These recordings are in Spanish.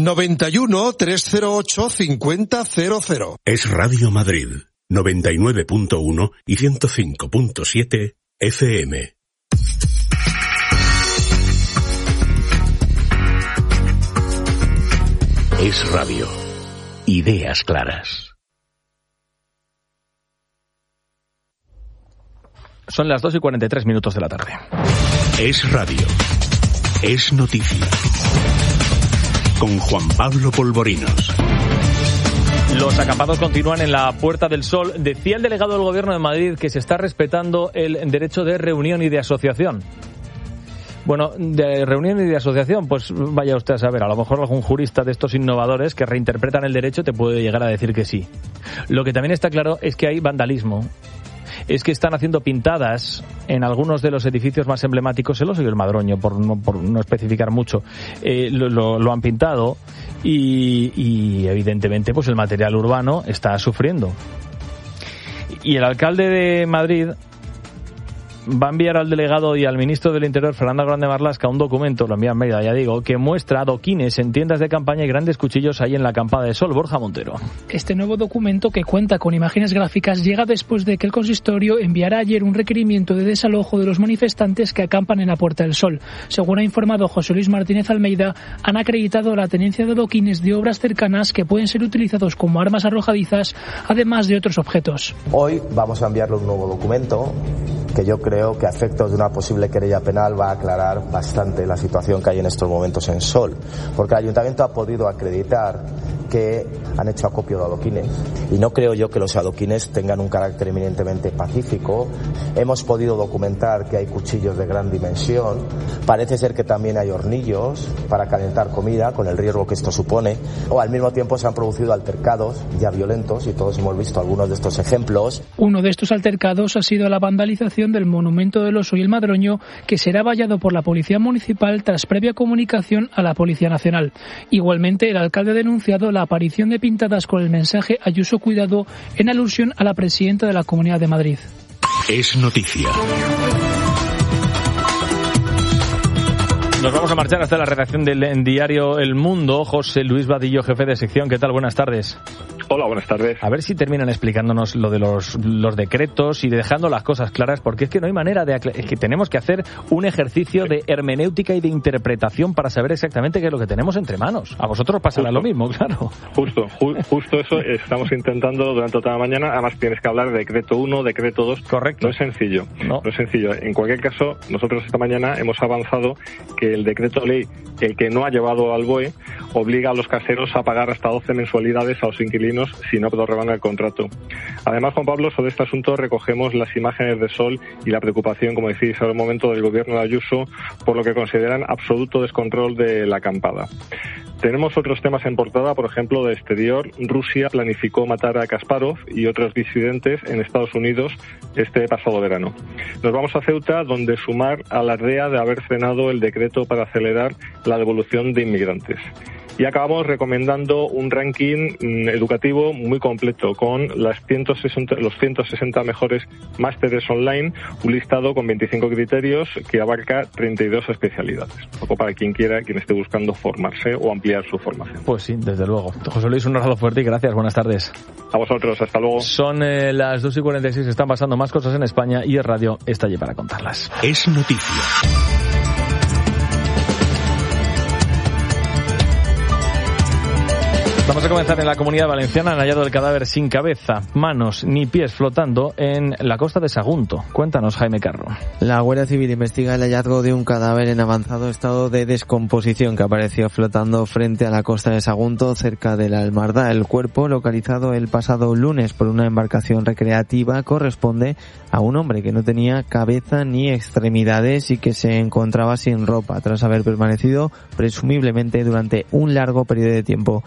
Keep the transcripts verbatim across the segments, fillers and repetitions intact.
noventa y uno, trescientos ocho, cincuenta cero cero. Es Radio Madrid, noventa y nueve punto uno y ciento cinco punto siete F M. Es Radio. Ideas claras. Son las dos y cuarenta y tres minutos de la tarde. Es Radio. Es noticia. Con Juan Pablo Polvorinos. Los acampados continúan en la Puerta del Sol. Decía el delegado del Gobierno de Madrid que se está respetando el derecho de reunión y de asociación. Bueno, de reunión y de asociación, pues vaya usted a saber, a lo mejor algún jurista de estos innovadores que reinterpretan el derecho te puede llegar a decir que sí. Lo que también está claro es que hay vandalismo. Es que están haciendo pintadas en algunos de los edificios más emblemáticos, el Oso y el Madroño, por no, por no especificar mucho, eh, lo, lo, lo han pintado y, y evidentemente pues el material urbano está sufriendo. Y el alcalde de Madrid va a enviar al delegado y al ministro del Interior, Fernando Grande Marlaska, un documento, lo envía en Mérida, ya digo, que muestra adoquines en tiendas de campaña y grandes cuchillos ahí en la Acampada de Sol. Borja Montero. Este nuevo documento, que cuenta con imágenes gráficas, llega después de que el consistorio enviara ayer un requerimiento de desalojo de los manifestantes que acampan en la Puerta del Sol. Según ha informado José Luis Martínez Almeida, han acreditado la tenencia de adoquines de obras cercanas que pueden ser utilizados como armas arrojadizas, además de otros objetos. Hoy vamos a enviarle un nuevo documento que yo creo que a efectos de una posible querella penal va a aclarar bastante la situación que hay en estos momentos en Sol, porque el Ayuntamiento ha podido acreditar que han hecho acopio de adoquines y no creo yo que los adoquines tengan un carácter eminentemente pacífico. Hemos podido documentar que hay cuchillos de gran dimensión, parece ser que también hay hornillos para calentar comida, con el riesgo que esto supone, o al mismo tiempo se han producido altercados ya violentos y todos hemos visto algunos de estos ejemplos. Uno de estos altercados ha sido la vandalización del monumento del Oso y el Madroño, que será vallado por la Policía Municipal tras previa comunicación a la Policía Nacional. Igualmente, el alcalde ha denunciado la aparición de pintadas con el mensaje Ayuso Cuidado, en alusión a la presidenta de la Comunidad de Madrid. Es noticia. Nos vamos a marchar hasta la redacción del diario El Mundo. José Luis Vadillo, jefe de sección. ¿Qué tal? Buenas tardes. Hola, buenas tardes. A ver si terminan explicándonos lo de los, los decretos y dejando las cosas claras, porque es que no hay manera de... Acla- es que tenemos que hacer un ejercicio de hermenéutica y de interpretación para saber exactamente qué es lo que tenemos entre manos. A vosotros pasará justo, lo mismo, claro. Justo, ju- justo eso estamos intentando durante toda la mañana. Además tienes que hablar de decreto uno, decreto dos. Correcto. No es sencillo. No. no es sencillo. En cualquier caso, nosotros esta mañana hemos avanzado que el decreto ley, el que no ha llevado al B O E, obliga a los caseros a pagar hasta doce mensualidades a los inquilinos si no prorrogan el contrato. Además, Juan Pablo, sobre este asunto recogemos las imágenes de Sol y la preocupación, como decís, ahora el momento del gobierno de Ayuso por lo que consideran absoluto descontrol de la acampada. Tenemos otros temas en portada, por ejemplo, de exterior. Rusia planificó matar a Kasparov y otros disidentes en Estados Unidos este pasado verano. Nos vamos a Ceuta, donde Sumar alardea de haber frenado el decreto para acelerar la devolución de inmigrantes. Y acabamos recomendando un ranking educativo muy completo con las ciento sesenta, los ciento sesenta mejores másteres online, un listado con veinticinco criterios que abarca treinta y dos especialidades. Un poco para quien quiera, quien esté buscando formarse o ampliar su formación. Pues sí, desde luego. José Luis, un abrazo fuerte y gracias. Buenas tardes. A vosotros, hasta luego. Son eh, las dos y cuarenta y seis, están pasando más cosas en España y el radio está allí para contarlas. Es noticia. Vamos a comenzar en la Comunidad Valenciana. Han hallado el cadáver sin cabeza, manos ni pies flotando en la costa de Sagunto. Cuéntanos, Jaime Carro. La Guardia Civil investiga el hallazgo de un cadáver en avanzado estado de descomposición que apareció flotando frente a la costa de Sagunto, cerca de la Almarda. El cuerpo, localizado el pasado lunes por una embarcación recreativa, corresponde a un hombre que no tenía cabeza ni extremidades y que se encontraba sin ropa, tras haber permanecido presumiblemente durante un largo periodo de tiempo en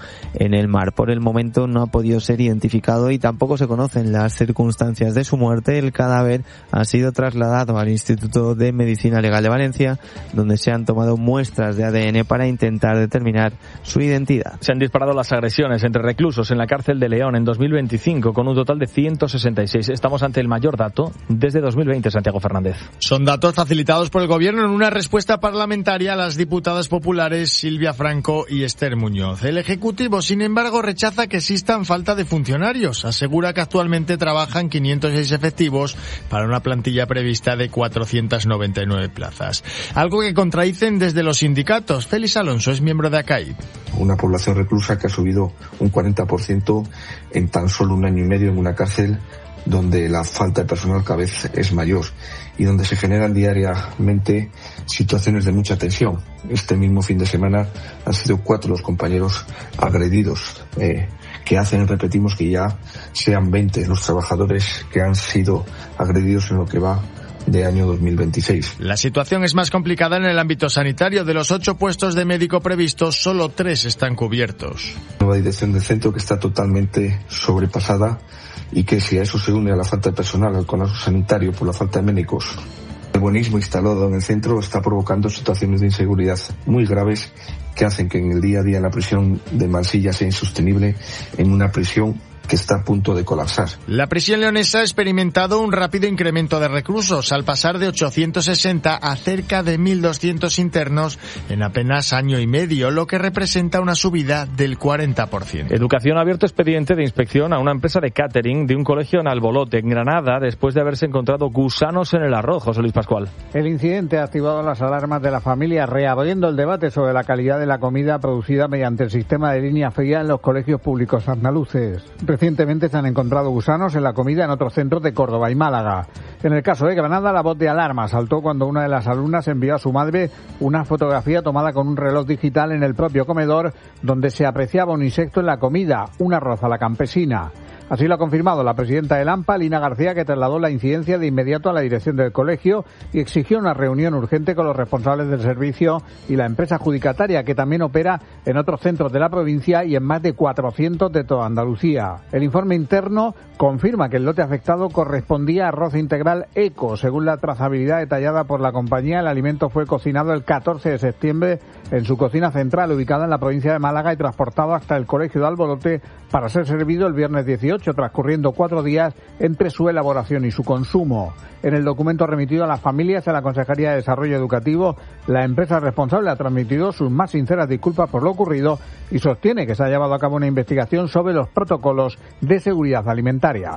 en el mar. Por el momento no ha podido ser identificado y tampoco se conocen las circunstancias de su muerte. El cadáver ha sido trasladado al Instituto de Medicina Legal de Valencia, donde se han tomado muestras de A D N para intentar determinar su identidad. Se han disparado las agresiones entre reclusos en la cárcel de León en dos mil veinticinco, con un total de ciento sesenta y seis. Estamos ante el mayor dato desde dos mil veinte, Santiago Fernández. Son datos facilitados por el Gobierno en una respuesta parlamentaria a las diputadas populares Silvia Franco y Esther Muñoz. El Ejecutivo, sin embargo, rechaza que existan falta de funcionarios. Asegura que actualmente trabajan quinientos seis efectivos para una plantilla prevista de cuatrocientas noventa y nueve plazas. Algo que contradicen desde los sindicatos. Félix Alonso es miembro de A C A I. Una población reclusa que ha subido un cuarenta por ciento en tan solo un año y medio en una cárcel donde la falta de personal cada vez es mayor y donde se generan diariamente situaciones de mucha tensión. Este mismo fin de semana han sido cuatro los compañeros agredidos, eh, que hacen, repetimos, que ya sean veinte los trabajadores que han sido agredidos en lo que va de año dos mil veintiséis. La situación es más complicada en el ámbito sanitario. De los ocho puestos de médico previstos, solo tres están cubiertos. Nueva dirección del centro que está totalmente sobrepasada y que, si a eso se une a la falta de personal, al colapso sanitario por la falta de médicos, el buenismo instalado en el centro está provocando situaciones de inseguridad muy graves que hacen que en el día a día la prisión de Mansilla sea insostenible, en una prisión que está a punto de colapsar. La prisión leonesa ha experimentado un rápido incremento de reclusos, al pasar de ochocientos sesenta a cerca de mil doscientos internos en apenas año y medio, lo que representa una subida del cuarenta por ciento. Educación ha abierto expediente de inspección a una empresa de catering de un colegio en Albolote, en Granada, después de haberse encontrado gusanos en el arroz. José Luis Pascual. El incidente ha activado las alarmas de la familia, reabriendo el debate sobre la calidad de la comida producida mediante el sistema de línea fría en los colegios públicos andaluces. Recientemente se han encontrado gusanos en la comida en otros centros de Córdoba y Málaga. En el caso de Granada, la voz de alarma saltó cuando una de las alumnas envió a su madre una fotografía tomada con un reloj digital en el propio comedor, donde se apreciaba un insecto en la comida, un arroz a la campesina. Así lo ha confirmado la presidenta del AMPA, Lina García, que trasladó la incidencia de inmediato a la dirección del colegio y exigió una reunión urgente con los responsables del servicio y la empresa adjudicataria, que también opera en otros centros de la provincia y en más de cuatrocientos de toda Andalucía. El informe interno confirma que el lote afectado correspondía a arroz integral Eco. Según la trazabilidad detallada por la compañía, el alimento fue cocinado el catorce de septiembre en su cocina central, ubicada en la provincia de Málaga, y transportado hasta el colegio de Albolote para ser servido el viernes dieciocho, transcurriendo cuatro días entre su elaboración y su consumo. En el documento remitido a las familias y a la Consejería de Desarrollo Educativo, la empresa responsable ha transmitido sus más sinceras disculpas por lo ocurrido y sostiene que se ha llevado a cabo una investigación sobre los protocolos de seguridad alimentaria.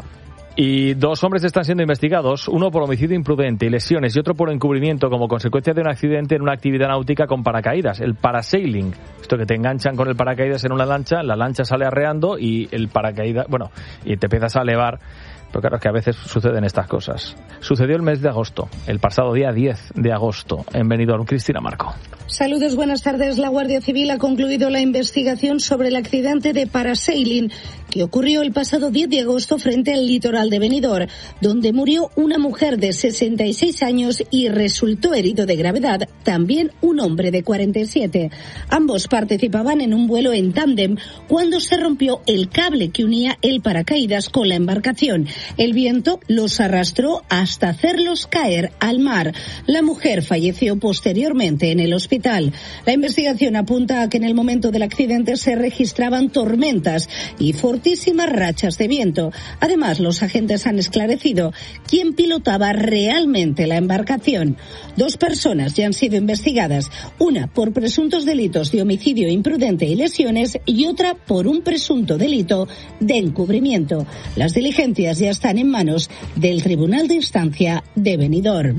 Y dos hombres están siendo investigados, uno por homicidio imprudente y lesiones y otro por encubrimiento como consecuencia de un accidente en una actividad náutica con paracaídas, el parasailing. Esto que te enganchan con el paracaídas en una lancha, la lancha sale arreando y el paracaídas, bueno, y te empiezas a elevar. Pero claro, es que a veces suceden estas cosas. Sucedió el mes de agosto, el pasado día diez de agosto, en Benidorm. Cristina Marco. Saludos, buenas tardes. La Guardia Civil ha concluido la investigación sobre el accidente de parasailing que ocurrió el pasado diez de agosto frente al litoral de Benidorm, donde murió una mujer de sesenta y seis años y resultó herido de gravedad también un hombre de cuarenta y siete. Ambos participaban en un vuelo en tándem cuando se rompió el cable que unía el paracaídas con la embarcación. El viento los arrastró hasta hacerlos caer al mar. La mujer falleció posteriormente en el hospital. La investigación apunta a que en el momento del accidente se registraban tormentas y fortísimas rachas de viento. Además, los agentes han esclarecido quién pilotaba realmente la embarcación. Dos personas ya han sido investigadas, una por presuntos delitos de homicidio imprudente y lesiones y otra por un presunto delito de encubrimiento. Las diligencias ya están en manos del Tribunal de Instancia de Benidorm.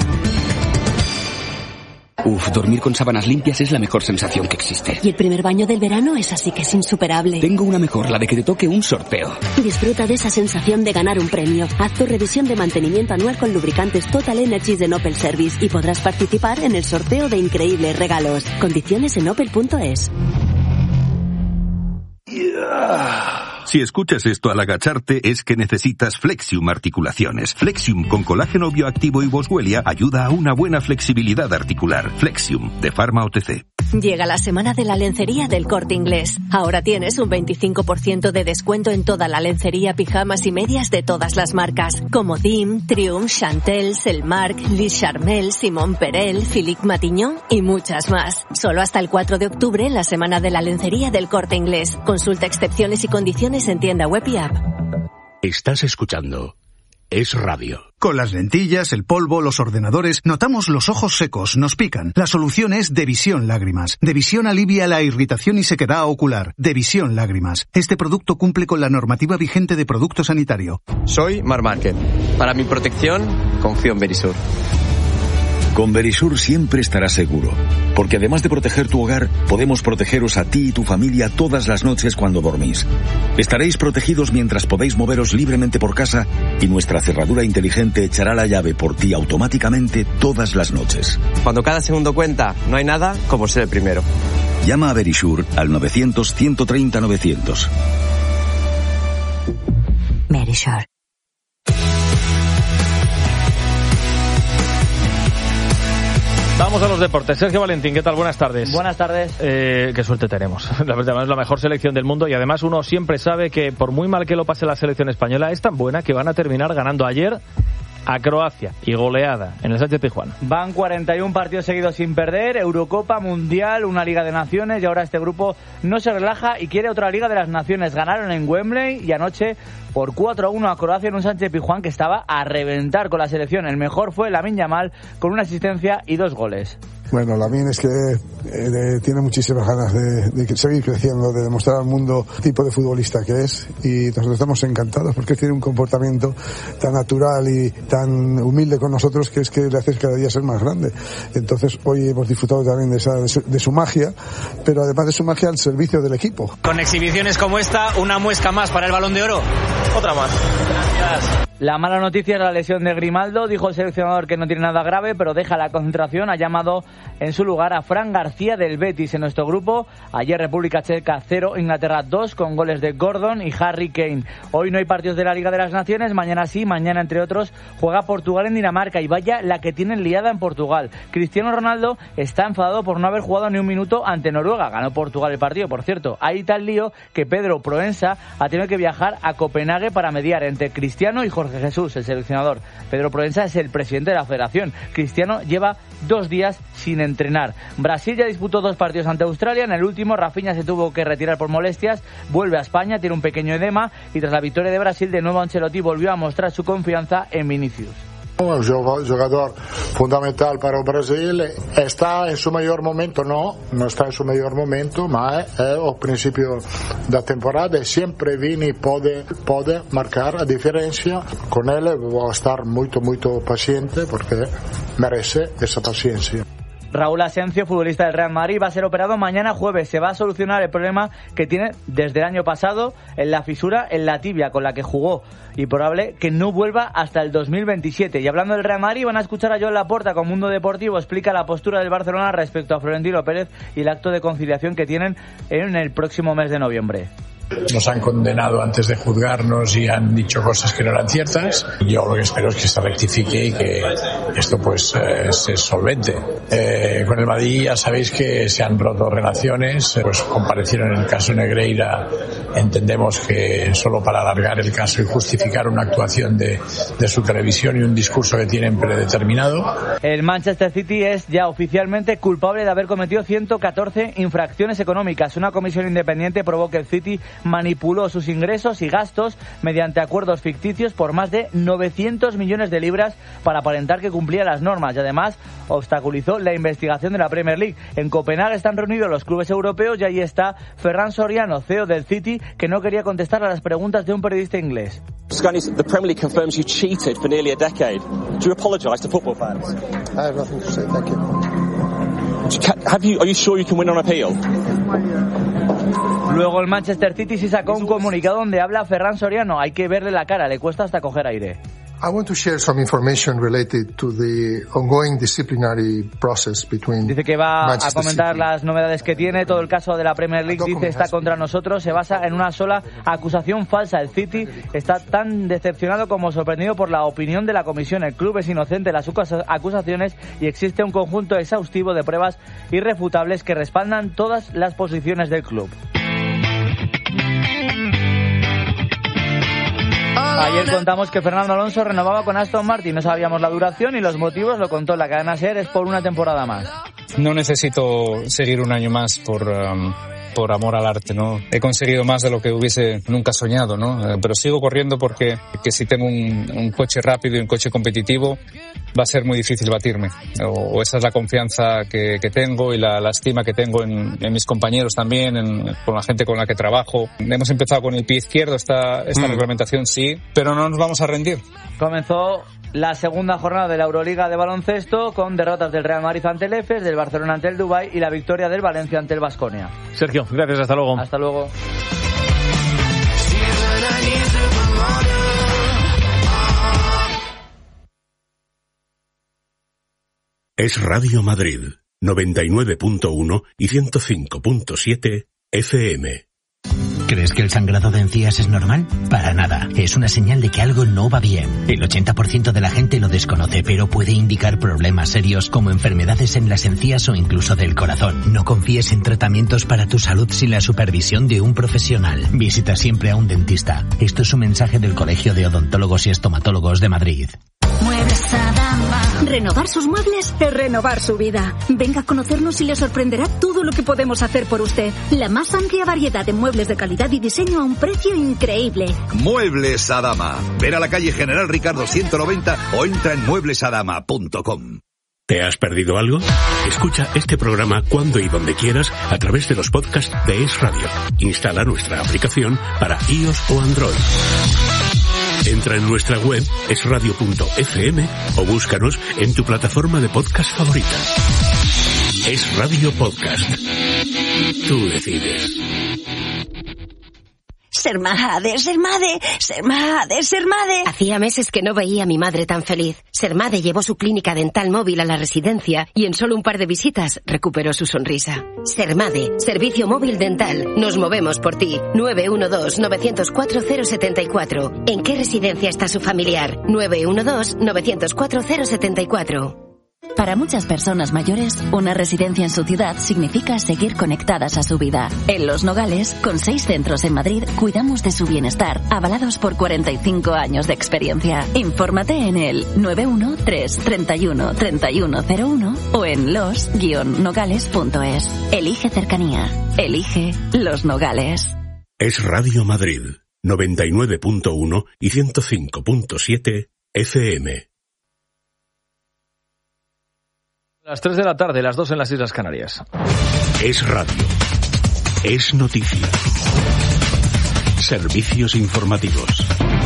Uf, dormir con sábanas limpias es la mejor sensación que existe. Y el primer baño del verano es así que es insuperable. Tengo una mejor, la de que te toque un sorteo. Disfruta de esa sensación de ganar un premio. Haz tu revisión de mantenimiento anual con lubricantes Total Energies de Opel Service y podrás participar en el sorteo de increíbles regalos. Condiciones en opel punto es. Yeah. Si escuchas esto al agacharte es que necesitas Flexium Articulaciones. Flexium con colágeno bioactivo y boswellia ayuda a una buena flexibilidad articular. Flexium, de Pharma O T C. Llega la semana de la lencería del Corte Inglés. Ahora tienes un veinticinco por ciento de descuento en toda la lencería, pijamas y medias de todas las marcas, como Dim, Triumph, Chantel, Selmark, Lis Charmel, Simon Perel, Philippe Matignon y muchas más. Solo hasta el cuatro de octubre en la semana de la lencería del Corte Inglés. Consulta excepciones y condiciones en tienda web y app. Estás escuchando Es Radio. Con las lentillas, el polvo, los ordenadores, notamos los ojos secos, nos pican. La solución es Devisión Lágrimas. Devisión alivia la irritación y sequedad ocular. Devisión Lágrimas. Este producto cumple con la normativa vigente de producto sanitario. Soy Mar Márquez. Para mi protección, confío en Verisur. Con Verisur siempre estarás seguro, porque además de proteger tu hogar, podemos protegeros a ti y tu familia todas las noches cuando dormís. Estaréis protegidos mientras podéis moveros libremente por casa y nuestra cerradura inteligente echará la llave por ti automáticamente todas las noches. Cuando cada segundo cuenta, no hay nada como ser el primero. Llama a Verisur al novecientos, ciento treinta, novecientos. Verisur. Vamos a los deportes. Sergio Valentín, ¿qué tal? Buenas tardes. Buenas tardes. Eh, qué suerte tenemos. La verdad, es la mejor selección del mundo y además uno siempre sabe que por muy mal que lo pase la selección española, es tan buena que van a terminar ganando ayer a Croacia y goleada en el Sánchez Pizjuán. Van cuarenta y uno partidos seguidos sin perder, Eurocopa, Mundial, una Liga de Naciones y ahora este grupo no se relaja y quiere otra Liga de las Naciones. Ganaron en Wembley y anoche por cuatro a uno a Croacia en un Sánchez Pizjuán que estaba a reventar con la selección. El mejor fue Lamine Yamal con una asistencia y dos goles. Bueno, Lamine es que eh, tiene muchísimas ganas de, de seguir creciendo, de demostrar al mundo el tipo de futbolista que es y nosotros estamos encantados porque tiene un comportamiento tan natural y tan humilde con nosotros que es que le hace cada día ser más grande. Entonces hoy hemos disfrutado también de, esa, de, su, de su magia, pero además de su magia al servicio del equipo. Con exhibiciones como esta, una muesca más para el Balón de Oro. Otra más. Gracias. La mala noticia es la lesión de Grimaldo. Dijo el seleccionador que no tiene nada grave, pero deja la concentración. Ha llamado en su lugar a Fran García del Betis en nuestro grupo. Ayer República Checa cero, Inglaterra dos, con goles de Gordon y Harry Kane. Hoy no hay partidos de la Liga de las Naciones. Mañana sí, mañana entre otros juega Portugal en Dinamarca. Y vaya la que tienen liada en Portugal. Cristiano Ronaldo está enfadado por no haber jugado ni un minuto ante Noruega. Ganó Portugal el partido, por cierto. Hay tal lío que Pedro Proensa ha tenido que viajar a Copenhague para mediar entre Cristiano y Jorge Jesús, el seleccionador. Pedro Proensa es el presidente de la federación. Cristiano lleva dos días sin entrenar. Brasil ya disputó dos partidos ante Australia. En el último, Rafinha se tuvo que retirar por molestias. Vuelve a España, tiene un pequeño edema. Y tras la victoria de Brasil, de nuevo Ancelotti volvió a mostrar su confianza en Vinicius. Un jugador fundamental para el Brasil. Está en su mejor momento, no, no está en su mejor momento, ma es al principio de la temporada. Siempre Vini puede, puede marcar la diferencia. Con él voy a estar muy, muy paciente porque merece esa paciencia. Raúl Asencio, futbolista del Real Madrid, va a ser operado mañana jueves. Se va a solucionar el problema que tiene desde el año pasado en la fisura en la tibia con la que jugó y probable que no vuelva hasta el dos mil veintisiete. Y hablando del Real Madrid, van a escuchar a Joan Laporta con Mundo Deportivo. Explica la postura del Barcelona respecto a Florentino Pérez y el acto de conciliación que tienen en el próximo mes de noviembre. Nos han condenado antes de juzgarnos y han dicho cosas que no eran ciertas. Yo lo que espero es que se rectifique y que esto pues eh, se solvente. Eh, con el Madrid ya sabéis que se han roto relaciones, pues comparecieron en el caso Negreira. Entendemos que solo para alargar el caso y justificar una actuación de, de su televisión y un discurso que tienen predeterminado. El Manchester City es ya oficialmente culpable de haber cometido ciento catorce infracciones económicas. Una comisión independiente probó que el City manipuló sus ingresos y gastos mediante acuerdos ficticios por más de novecientos millones de libras para aparentar que cumplía las normas y además obstaculizó la investigación de la Premier League. En Copenhague están reunidos los clubes europeos y ahí está Ferran Soriano, C E O del City, que no quería contestar a las preguntas de un periodista inglés. Scunny, the Premier League confirms you cheated for nearly a decade. Do you apologise to football fans? I have nothing to say, thank you. Have you, are you sure you can win on appeal? Luego el Manchester City sí sacó un comunicado donde habla Ferran Soriano. Hay que verle la cara, le cuesta hasta coger aire. I want to share some information related to the ongoing disciplinary process between Dice que va Manchester a comentar City. las novedades que tiene. Todo el caso de la Premier League, dice, está contra nosotros. Se basa en una sola acusación falsa. El City está tan decepcionado como sorprendido por la opinión de la comisión. El club es inocente de las acusaciones y existe un conjunto exhaustivo de pruebas irrefutables que respaldan todas las posiciones del club. Ayer contamos que Fernando Alonso renovaba con Aston Martin. No sabíamos la duración y los motivos, lo contó en la cadena SER, es por una temporada más. No necesito seguir un año más por, um, por amor al arte, ¿no? He conseguido más de lo que hubiese nunca soñado, ¿no? Eh, pero sigo corriendo porque que si tengo un, un coche rápido y un coche competitivo va a ser muy difícil batirme. O, o esa es la confianza que, que tengo y la, la estima que tengo en, en mis compañeros también, en, con la gente con la que trabajo. Hemos empezado con el pie izquierdo esta, esta mm. reglamentación, sí, pero no nos vamos a rendir. Comenzó la segunda jornada de la Euroliga de baloncesto con derrotas del Real Madrid ante el Efes, del Barcelona ante el Dubái y la victoria del Valencia ante el Baskonia. Sergio, gracias, hasta luego. Hasta luego. Es Radio Madrid, noventa y nueve punto uno y ciento cinco punto siete F M. ¿Crees que el sangrado de encías es normal? Para nada. Es una señal de que algo no va bien. El ochenta por ciento de la gente lo desconoce, pero puede indicar problemas serios como enfermedades en las encías o incluso del corazón. No confíes en tratamientos para tu salud sin la supervisión de un profesional. Visita siempre a un dentista. Esto es un mensaje del Colegio de Odontólogos y Estomatólogos de Madrid. Muebles Adama. Renovar sus muebles es renovar su vida. Venga a conocernos y le sorprenderá todo lo que podemos hacer por usted. La más amplia variedad de muebles de calidad y diseño a un precio increíble. Muebles Adama. Ven a la calle General Ricardo ciento noventa o entra en muebles adama punto com. ¿Te has perdido algo? Escucha este programa cuando y donde quieras a través de los podcasts de Es Radio. Instala nuestra aplicación para iOS o Android. Entra en nuestra web es radio punto f m o búscanos en tu plataforma de podcast favorita. Es Radio Podcast. Tú decides. Ser madre, ser madre, ser madre, ser madre. Hacía meses que no veía a mi madre tan feliz. Sermade llevó su clínica dental móvil a la residencia y en solo un par de visitas recuperó su sonrisa. Sermade, servicio móvil dental. Nos movemos por ti. nueve uno dos, nueve cero cuatro, cero siete cuatro. ¿En qué residencia está su familiar? nueve uno dos, nueve cero cuatro, cero siete cuatro. Para muchas personas mayores, una residencia en su ciudad significa seguir conectadas a su vida. En Los Nogales, con seis centros en Madrid, cuidamos de su bienestar, avalados por cuarenta y cinco años de experiencia. Infórmate en el nueve uno tres, treinta y uno, treinta y uno cero uno o en los guion nogales punto es. Elige cercanía. Elige Los Nogales. Es Radio Madrid, noventa y nueve punto uno y ciento cinco punto siete F M. Las tres de la tarde, las dos en las Islas Canarias. Es radio. Es noticia. Servicios informativos.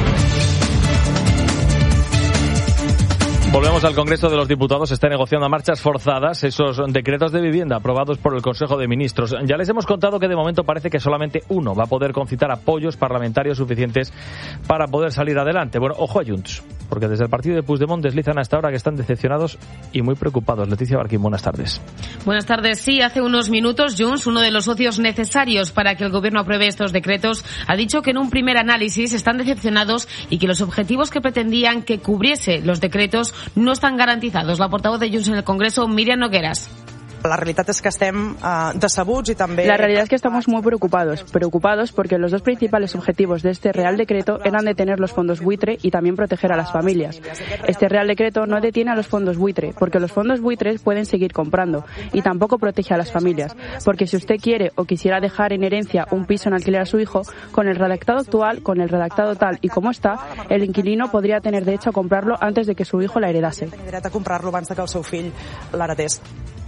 Volvemos al Congreso de los Diputados. Se está negociando a marchas forzadas esos decretos de vivienda aprobados por el Consejo de Ministros. Ya les hemos contado que de momento parece que solamente uno va a poder concitar apoyos parlamentarios suficientes para poder salir adelante. Bueno, ojo a Junts, porque desde el partido de Puigdemont deslizan hasta ahora que están decepcionados y muy preocupados. Leticia Barquín, buenas tardes. Buenas tardes. Sí, hace unos minutos Junts, uno de los socios necesarios para que el Gobierno apruebe estos decretos, ha dicho que en un primer análisis están decepcionados y que los objetivos que pretendían que cubriese los decretos no están garantizados. La portavoz de Junts en el Congreso, Míriam Nogueras. La realidad es que estem uh, decebuts y también... La realidad es que estamos muy preocupados, preocupados porque los dos principales objetivos de este Real Decreto eran detener los fondos buitre y también proteger a las familias. Este Real Decreto no detiene a los fondos buitre, porque los fondos buitres pueden seguir comprando y tampoco protege a las familias, porque si usted quiere o quisiera dejar en herencia un piso en alquiler a su hijo, con el redactado actual, con el redactado tal y como está, el inquilino podría tener derecho a comprarlo antes de que su hijo la heredase. Dret a comprarlo abans de que el seu fill l'heretés.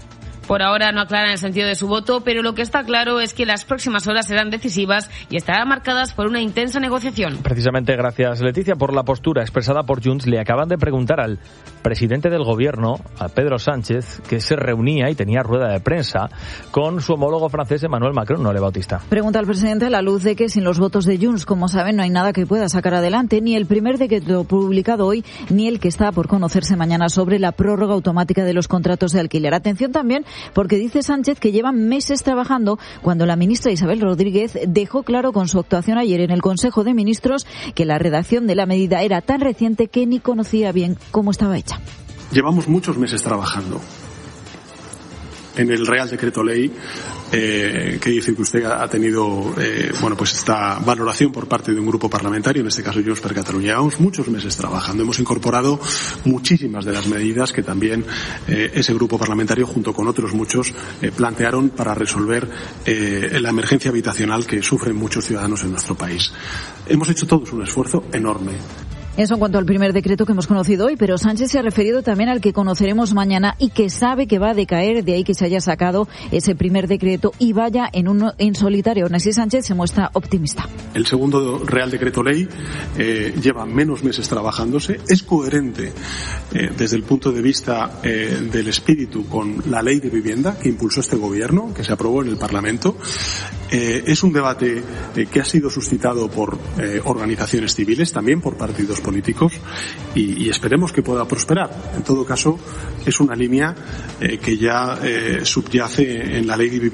Por ahora no aclaran el sentido de su voto, pero lo que está claro es que las próximas horas serán decisivas y estarán marcadas por una intensa negociación. Precisamente gracias, Leticia, por la postura expresada por Junts. Le acaban de preguntar al presidente del gobierno, a Pedro Sánchez, que se reunía y tenía rueda de prensa con su homólogo francés Emmanuel Macron. No, Le Bautista. Pregunta al presidente a la luz de que sin los votos de Junts, como saben, no hay nada que pueda sacar adelante, ni el primer decreto publicado hoy, ni el que está por conocerse mañana sobre la prórroga automática de los contratos de alquiler. Atención también, porque dice Sánchez que llevan meses trabajando cuando la ministra Isabel Rodríguez dejó claro con su actuación ayer en el Consejo de Ministros que la redacción de la medida era tan reciente que ni conocía bien cómo estaba hecha. Llevamos muchos meses trabajando en el Real Decreto Ley, eh, que dice que usted ha tenido, eh, bueno, pues esta valoración por parte de un grupo parlamentario, en este caso Junts per Catalunya. Llevamos muchos meses trabajando. Hemos incorporado muchísimas de las medidas que también eh, ese grupo parlamentario, junto con otros muchos, eh, plantearon para resolver eh, la emergencia habitacional que sufren muchos ciudadanos en nuestro país. Hemos hecho todos un esfuerzo enorme. Eso en cuanto al primer decreto que hemos conocido hoy, pero Sánchez se ha referido también al que conoceremos mañana y que sabe que va a decaer, de ahí que se haya sacado ese primer decreto y vaya en uno en solitario. Aún así, Sánchez se muestra optimista. El segundo Real Decreto Ley eh, lleva menos meses trabajándose, es coherente eh, desde el punto de vista eh, del espíritu con la Ley de Vivienda que impulsó este gobierno, que se aprobó en el Parlamento. Eh, es un debate eh, que ha sido suscitado por eh, organizaciones civiles, también por partidos políticos, y, y esperemos que pueda prosperar. En todo caso, es una línea eh, que ya eh, subyace en la Ley de Vivienda